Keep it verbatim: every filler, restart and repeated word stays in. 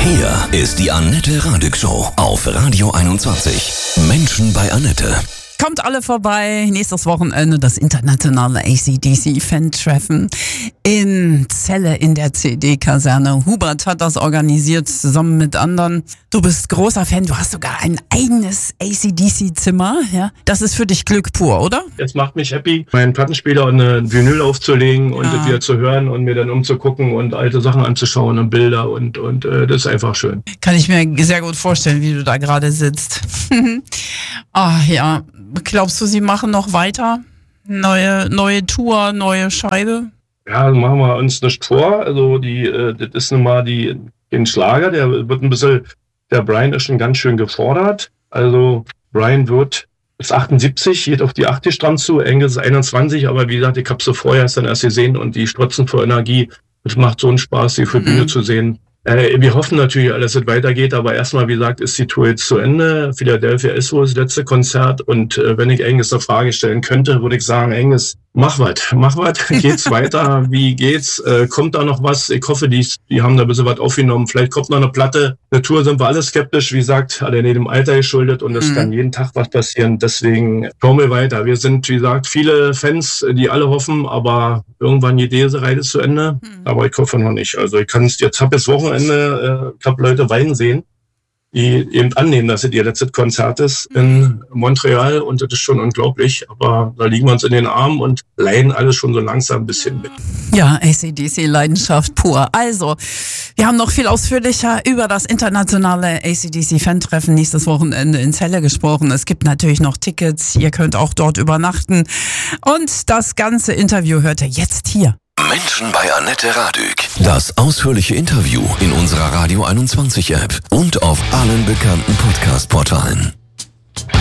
Hier ist die Annette Radig Show auf Radio einundzwanzig. Menschen bei Annette. Kommt alle vorbei. Nächstes Wochenende das internationale A C D C-Fan-Treffen in Celle in der C D-Kaserne. Hubert hat das organisiert zusammen mit anderen. Du bist großer Fan, du hast sogar ein eigenes A C D C-Zimmer. Ja? Das ist für dich Glück pur, oder? Es macht mich happy, meinen Plattenspieler und eine Vinyl aufzulegen und ja. wieder zu hören und mir dann umzugucken und alte Sachen anzuschauen und Bilder und, und äh, das ist einfach schön. Kann ich mir sehr gut vorstellen, wie du da gerade sitzt. Ah ja. Glaubst du, sie machen noch weiter? Neue, neue Tour, neue Scheibe? Ja, also machen wir uns nicht vor. Also die, äh, das ist nun mal die, den Schlager, der wird ein bisschen, der Brian ist schon ganz schön gefordert. Also Brian wird, ist achtundsiebzig, geht auf die achtzig dran zu, Angus ist einundzwanzig, aber wie gesagt, ich habe sie vorher dann erst gesehen und die strotzen vor Energie. Es macht so einen Spaß, sie für mhm. Bühne zu sehen. Äh, wir hoffen natürlich, dass es weitergeht, aber erstmal, wie gesagt, ist die Tour jetzt zu Ende. Philadelphia ist wohl das letzte Konzert und äh, wenn ich Angus eine Frage stellen könnte, würde ich sagen, Angus, mach was, mach was, geht's weiter, wie geht's, äh, kommt da noch was? Ich hoffe, die, die haben da ein bisschen was aufgenommen, vielleicht kommt noch eine Platte. Eine Tour sind wir alle skeptisch, wie gesagt, alle in dem Alter geschuldet und es mhm. kann jeden Tag was passieren, deswegen schauen wir weiter. Wir sind, wie gesagt, viele Fans, die alle hoffen, aber irgendwann geht diese Reise zu Ende, mhm. aber ich hoffe noch nicht. Also ich kann es jetzt, hab jetzt Wochenende, äh, ich habe Leute weinen sehen, die eben annehmen, dass es ihr letztes Konzert ist in Montreal und das ist schon unglaublich, aber da liegen wir uns in den Armen und leiden alles schon so langsam ein bisschen mit. Ja, A C D C-Leidenschaft pur. Also, wir haben noch viel ausführlicher über das internationale A C D C-Fan-Treffen nächstes Wochenende in Celle gesprochen. Es gibt natürlich noch Tickets, ihr könnt auch dort übernachten und das ganze Interview hört ihr jetzt hier. Menschen bei Annette Radig. Das ausführliche Interview in unserer Radio einundzwanzig App und auf allen bekannten Podcast-Portalen.